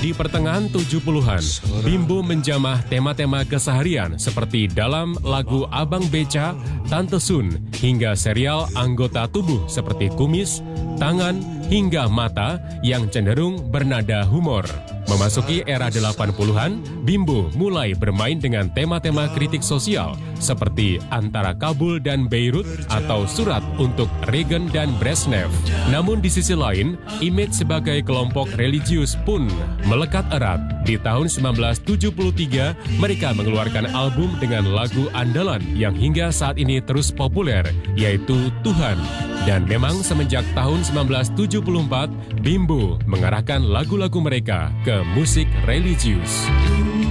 Di pertengahan 70-an, Bimbo menjamah tema-tema keseharian seperti dalam lagu Abang Beca, Tante Sun, hingga serial anggota tubuh seperti kumis, tangan, hingga mata yang cenderung bernada humor. Memasuki era 80-an, Bimbo mulai bermain dengan tema-tema kritik sosial seperti Antara Kabul dan Beirut atau Surat untuk Reagan dan Brezhnev. Namun di sisi lain, image sebagai kelompok religius pun melekat erat. Di tahun 1973, mereka mengeluarkan album dengan lagu andalan yang hingga saat ini terus populer, yaitu Tuhan. Dan memang semenjak tahun 1974, Bimbo mengarahkan lagu-lagu mereka ke musik religius.